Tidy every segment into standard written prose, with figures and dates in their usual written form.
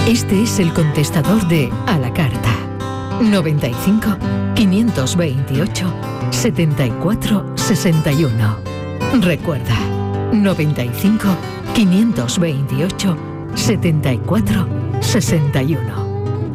Este es el contestador de A la Carta. 95 528 74 61. Recuerda, 95 528 74 61.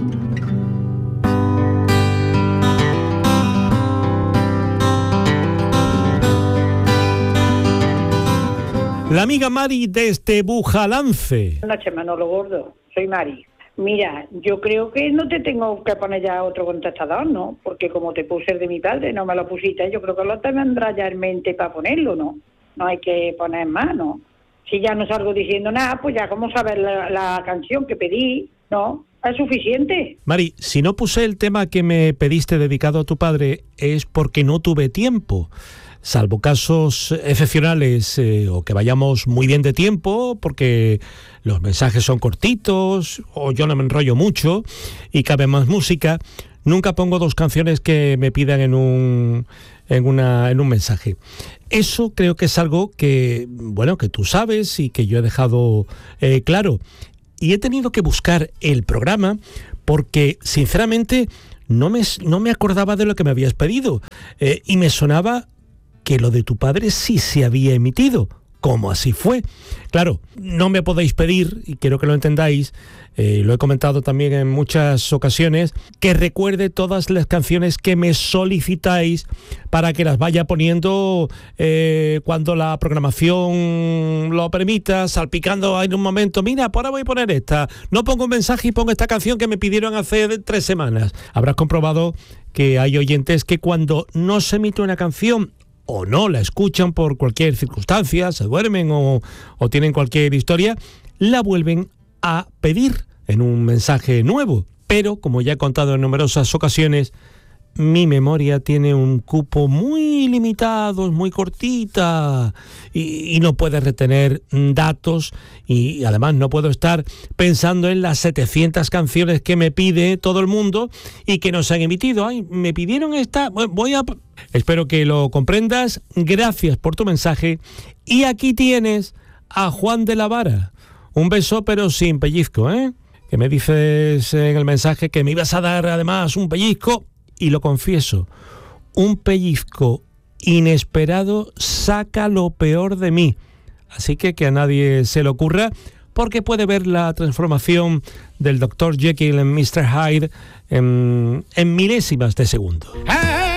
La amiga Mari desde Bujalance. Buenas noches, Manolo Gordo. Soy Mari. Mira, yo creo que no te tengo que poner ya otro contestador, ¿no? Porque como te puse el de mi padre, no me lo pusiste, yo creo que lo tendrás ya en mente para ponerlo, ¿no? No hay que poner más, ¿no? Si ya no salgo diciendo nada, pues ya como sabes la canción que pedí, ¿no? Es suficiente. Mari, si no puse el tema que me pediste dedicado a tu padre es porque no tuve tiempo. Salvo casos excepcionales o que vayamos muy bien de tiempo porque los mensajes son cortitos o yo no me enrollo mucho y cabe más música, nunca pongo dos canciones que me pidan en un mensaje. Eso creo que es algo que, bueno, que tú sabes y que yo he dejado claro. Y he tenido que buscar el programa porque, sinceramente, no me acordaba de lo que me habías pedido y me sonaba que lo de tu padre sí se había emitido, como así fue. Claro, no me podéis pedir, y quiero que lo entendáis, lo he comentado también en muchas ocasiones, que recuerde todas las canciones que me solicitáis para que las vaya poniendo cuando la programación lo permita, salpicando en un momento. Mira, ahora voy a poner esta. No pongo un mensaje y pongo esta canción que me pidieron hace 3 semanas. Habrás comprobado que hay oyentes que cuando no se emite una canción o no la escuchan por cualquier circunstancia, se duermen o tienen cualquier historia, la vuelven a pedir en un mensaje nuevo. Pero, como ya he contado en numerosas ocasiones, mi memoria tiene un cupo muy limitado, es muy cortita y no puede retener datos y además no puedo estar pensando en las 700 canciones que me pide todo el mundo y que no se han emitido. Ay, me pidieron esta, Espero que lo comprendas, gracias por tu mensaje y aquí tienes a Juan de la Vara. Un beso pero sin pellizco, que me dices en el mensaje que me ibas a dar además un pellizco. Y lo confieso, un pellizco inesperado saca lo peor de mí. Así que a nadie se le ocurra, porque puede ver la transformación del Dr. Jekyll en Mr. Hyde en milésimas de segundo.